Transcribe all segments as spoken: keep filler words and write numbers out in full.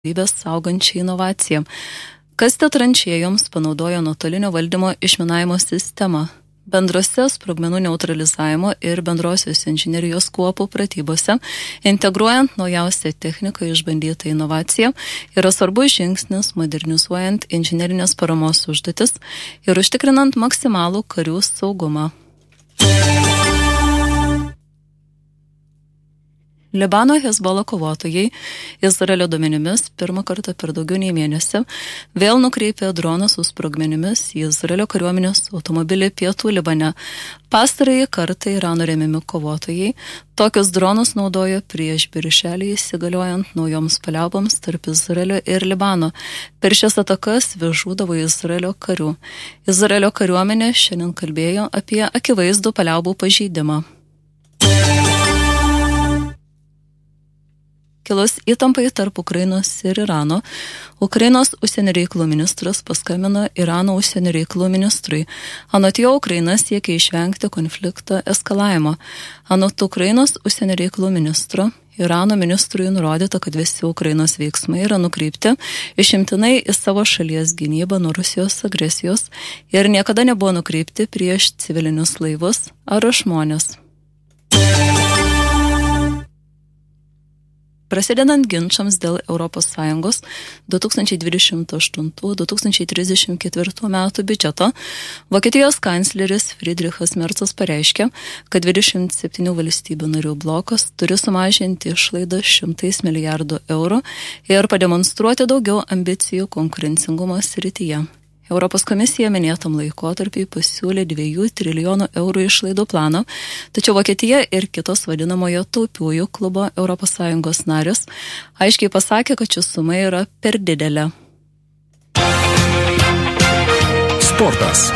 gyvybės saugančią inovaciją. Kasti tranšėjoms panaudojo nuotolinio valdymo išminavimo sistemą. Bendrose sprogmenų neutralizavimo ir bendrosios inžinerijos kuopų pratybose, integruojant naujausią techniką išbandytą inovaciją, yra svarbus žingsnis modernizuojant inžinerinės paramos užduotis ir užtikrinant maksimalų karių saugumą. Libano Hezbollah kovotojai Izraelio duomenimis pirmą kartą per daugiau nei mėnesį vėl nukreipė droną su sprogmenimis į Izraelio kariuomenės automobilį pietų Libane. Pastarąjį kartą Irano remiami kovotojai tokius dronus naudojo prieš birželį įsigaliojant naujoms paliauboms tarp Izraelio ir Libano. Per šias atakas vis žūdavo Izraelio karių. Izraelio kariuomenė šiandien kalbėjo apie akivaizdų paliaubų pažeidimą. Kilus įtampai tarp Ukrainos ir Irano, Ukrainos užsienio reikalų ministras paskambino Irano užsienio reikalų ministrui. Anot jo, Ukraina siekia išvengti konflikto eskalavimo. Anot Ukrainos užsienio reikalų ministro, Irano ministrui nurodyta, kad visi Ukrainos veiksmai yra nukreipti išimtinai į savo šalies gynybą nuo Rusijos agresijos ir niekada nebuvo nukreipti prieš civilinius laivus ar žmones. Prasidedant ginčams dėl Europos Sąjungos du tūkstančiai dvidešimt aštuntų - du tūkstančiai trisdešimt ketvirtų metų biudžeto, Vokietijos kancleris Friedrichas Merzas pareiškė, kad dvidešimt septynių valstybių narių blokas turi sumažinti išlaidas šimtais milijardų eurų ir pademonstruoti daugiau ambicijų konkurencingumo srityje. Europos komisija minėtam laikotarpiai pasiūlė dviejų trilijonų eurų išlaidų planą, tačiau Vokietija ir kitos vadinamojo taupiųjų klubo Europos Sąjungos narės aiškiai pasakė, kad ši suma yra per didelė. Sportas.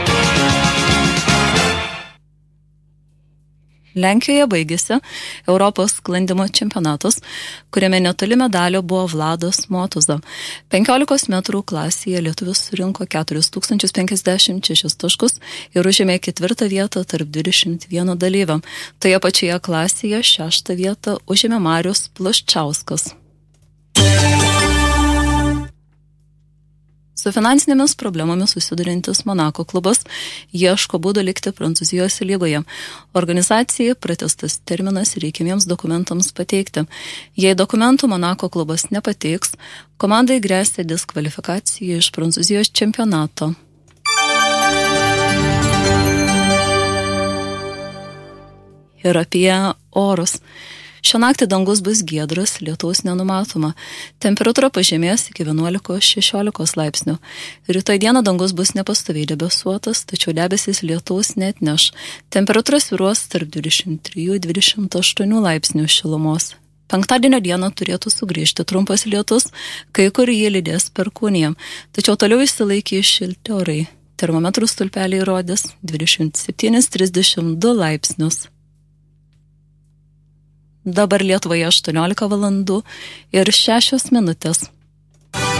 Lenkijoje baigėsi Europos sklandimo čempionatas, kuriame netoli medalio buvo Vladas Motuza. penkiolikos metrų klasėje lietuvis surinko keturis tūkstančius penkiasdešimt šešis taškus ir užėmė ketvirtą vietą tarp dvidešimt vieno dalyvio. Toje pačioje klasėje šeštą vietą užėmė Marius Plaščiauskas. Su finansinėmis problemomis susidurintis Monako klubas ieško būdų likti Prancūzijos lygoje. Organizacijai pratęstas terminas reikiamiems dokumentams pateikti. Jei dokumentų Monako klubas nepateiks, komandai gresia diskvalifikacija iš Prancūzijos čempionato. Ir apie orus. Šią naktį dangus bus giedras, lietaus nenumatoma. Temperatūra pažemės iki vienuolikos šešiolikos laipsnių. Rytoj dieną dangus bus nepastoviai debesuotas, tačiau debesis lietaus neatneš. Temperatūra svyruos tarp dvidešimt trijų - dvidešimt aštuonių laipsnių šilumos. Penktadienio dieną turėtų sugrįžti trumpas lietus, kai kur jį lydės perkūnija. Tačiau toliau išsilaikys šilti orai. Termometrų stulpeliai rodys dvidešimt septynis - trisdešimt du laipsnius. Dabar Lietuvoje aštuoniolika valandų ir šešios minutės.